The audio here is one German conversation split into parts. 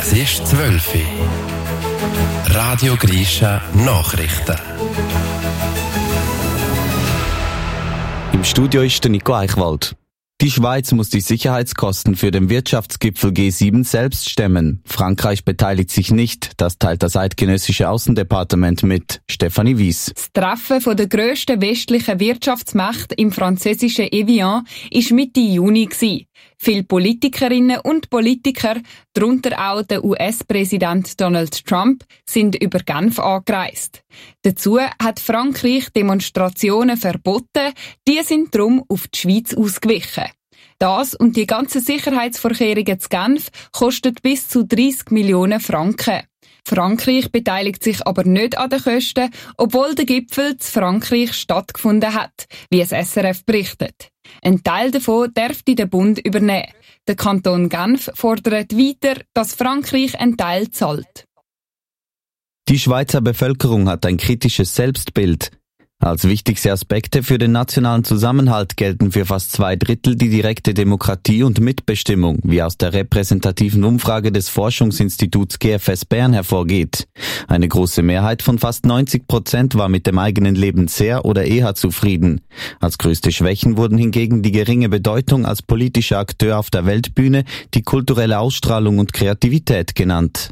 Es ist 12 Uhr. Radio Grisha Nachrichten. Im Studio ist der Nico Eichwald. Die Schweiz muss die Sicherheitskosten für den Wirtschaftsgipfel G7 selbst stemmen. Frankreich beteiligt sich nicht, das teilt das eidgenössische Außendepartement mit. Stefanie Wies. Das Treffen von der grössten westlichen Wirtschaftsmacht im französischen Evian war Mitte Juni. Viele Politikerinnen und Politiker, darunter auch der US-Präsident Donald Trump, sind über Genf angereist. Dazu hat Frankreich Demonstrationen verboten, die sind darum auf die Schweiz ausgewichen. Das und die ganzen Sicherheitsvorkehrungen zu Genf kostet bis zu 30 Millionen Franken. Frankreich beteiligt sich aber nicht an den Kosten, obwohl der Gipfel zu Frankreich stattgefunden hat, wie es SRF berichtet. Ein Teil davon dürfte der Bund übernehmen. Der Kanton Genf fordert weiter, dass Frankreich einen Teil zahlt. Die Schweizer Bevölkerung hat ein kritisches Selbstbild. Als wichtigste Aspekte für den nationalen Zusammenhalt gelten für fast 2/3 die direkte Demokratie und Mitbestimmung, wie aus der repräsentativen Umfrage des Forschungsinstituts GFS Bern hervorgeht. Eine große Mehrheit von fast 90% war mit dem eigenen Leben sehr oder eher zufrieden. Als größte Schwächen wurden hingegen die geringe Bedeutung als politischer Akteur auf der Weltbühne, die kulturelle Ausstrahlung und Kreativität genannt.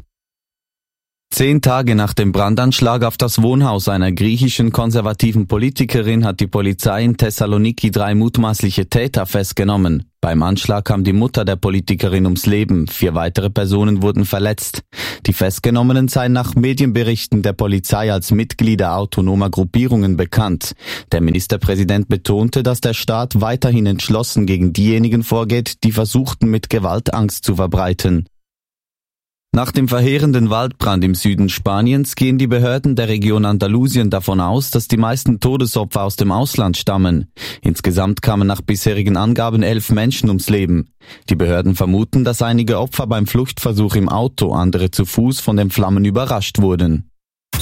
10 Tage nach dem Brandanschlag auf das Wohnhaus einer griechischen konservativen Politikerin hat die Polizei in Thessaloniki 3 mutmaßliche Täter festgenommen. Beim Anschlag kam die Mutter der Politikerin ums Leben, 4 weitere Personen wurden verletzt. Die Festgenommenen seien nach Medienberichten der Polizei als Mitglieder autonomer Gruppierungen bekannt. Der Ministerpräsident betonte, dass der Staat weiterhin entschlossen gegen diejenigen vorgeht, die versuchten, mit Gewalt Angst zu verbreiten. Nach dem verheerenden Waldbrand im Süden Spaniens gehen die Behörden der Region Andalusien davon aus, dass die meisten Todesopfer aus dem Ausland stammen. Insgesamt kamen nach bisherigen Angaben 11 Menschen ums Leben. Die Behörden vermuten, dass einige Opfer beim Fluchtversuch im Auto, andere zu Fuß von den Flammen überrascht wurden.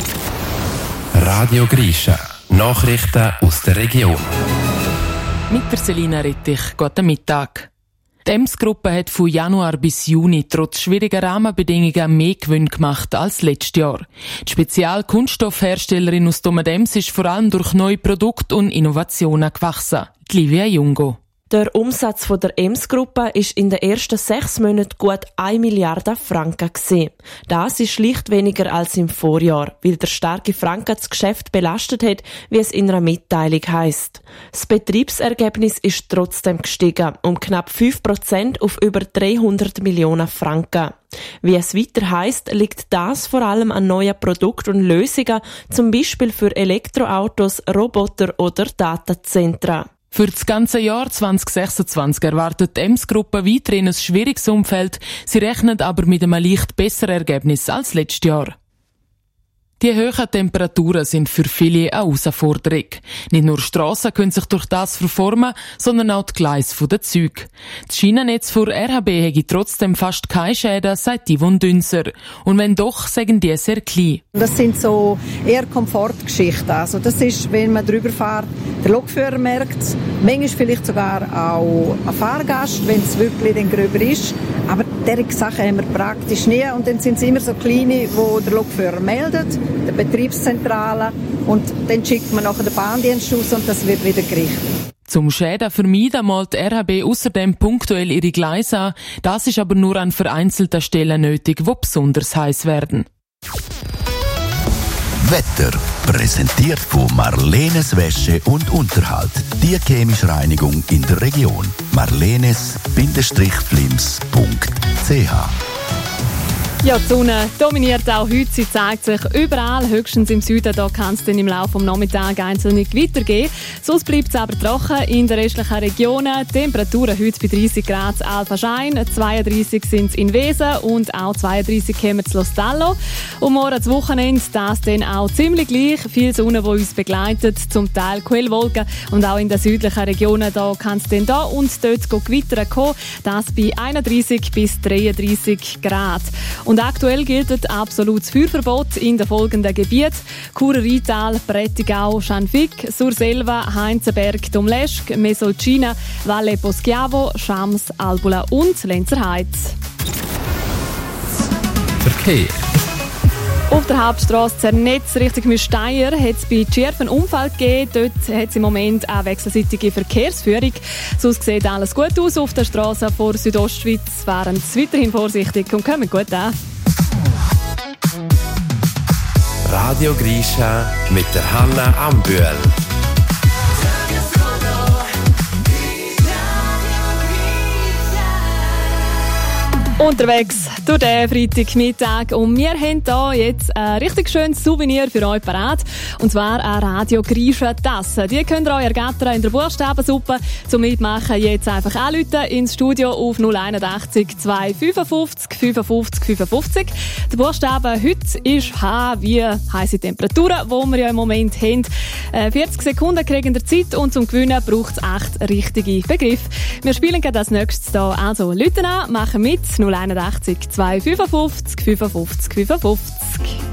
Radio Grisha Nachrichten aus der Region. Mit der Selina Rettich, guten Mittag. Die EMS-Gruppe hat von Januar bis Juni trotz schwieriger Rahmenbedingungen mehr Gewinn gemacht als letztes Jahr. Die Spezialkunststoffherstellerin aus Domadems ist vor allem durch neue Produkte und Innovationen gewachsen. Livia Jungo. Der Umsatz von der EMS-Gruppe ist in den ersten 6 Monaten gut 1 Milliarde Franken gewesen. Das ist schlicht weniger als im Vorjahr, weil der starke Franken das Geschäft belastet hat, wie es in einer Mitteilung heisst. Das Betriebsergebnis ist trotzdem gestiegen, um knapp 5% auf über 300 Millionen Franken. Wie es weiter heisst, liegt das vor allem an neuen Produkten und Lösungen, zum Beispiel für Elektroautos, Roboter oder Datazentren. Für das ganze Jahr 2026 erwartet die EMS-Gruppe weiterhin ein schwieriges Umfeld. Sie rechnet aber mit einem leicht besseren Ergebnis als letztes Jahr. Die hohen Temperaturen sind für viele eine Herausforderung. Nicht nur Strassen können sich durch das verformen, sondern auch die Gleise der Züge. Das Schienennetz für RHB hätte trotzdem fast keine Schäden, sagt Yvonne Dünser. Und wenn doch, sagen die sehr klein. Das sind so eher Komfortgeschichten. Also das ist, wenn man drüber fährt, der Lokführer merkt es, manchmal vielleicht sogar auch ein Fahrgast, wenn es wirklich dann gröber ist. Aber diese Sachen haben wir praktisch nie. Und dann sind es immer so kleine, wo der Lokführer meldet, der Betriebszentrale, und dann schickt man nachher den Bahndienst aus und das wird wieder gerichtet. Zum Schäden vermeiden malt RHB außerdem punktuell ihre Gleise an. Das ist aber nur an vereinzelten Stellen nötig, die besonders heiß werden. Wetter präsentiert von Marlenes Wäsche und Unterhalt. Die chemische Reinigung in der Region. marlenes-flims.ch. Ja, die Sonne dominiert auch heute. Sie zeigt sich überall, höchstens im Süden. Da kann es dann im Laufe des Nachmittags einzeln weitergehen. Sonst bleibt es aber trocken in den restlichen Regionen. Die Temperaturen heute bei 30 Grad Alphaschein, 32 sind es in Wesen und auch 32 kommen zu Lostallo. Und morgen das Wochenende, das dann auch ziemlich gleich. Viel Sonne, die uns begleitet, zum Teil Quellwolken. Und auch in den südlichen Regionen da kann es dann da und dort Gewitter kommen. Das bei 31 bis 33 Grad. Und aktuell gilt ein absolutes Feuerverbot in den folgenden Gebieten: Churer Rheintal, Prättigau, Schanfigg, Surselva, Heinzenberg, Domleschg, Mesolcina, Valle Poschiavo, Schams, Albula und Lenzerheide. Verkehr. Auf der Hauptstrasse Zernetz Richtung Müsteier hat es bei Tschirf einen Unfall gegeben. Dort hat es im Moment eine wechselseitige Verkehrsführung. Sonst sieht alles gut aus auf der Straße vor Südostschweiz. Fahren Sie weiterhin vorsichtig und kommen gut an. Radio Grisha mit der Hanna Ambühl. Unterwegs durch den Freitagmittag und wir haben hier jetzt ein richtig schönes Souvenir für euch parat. Und zwar eine Radio Grisha Tasse. Die könnt ihr euch ergattern in der Buchstabensuppe. Zum Mitmachen jetzt einfach anrufen ins Studio auf 081 255 55 55. Der Buchstabe heute ist H wie heisse Temperaturen, die wir ja im Moment haben. 40 Sekunden kriegen ihr Zeit und zum Gewinnen braucht es 8 richtige Begriffe. Wir spielen gerade als nächstes hier. Also rufen an, machen mit 081 255 55 55.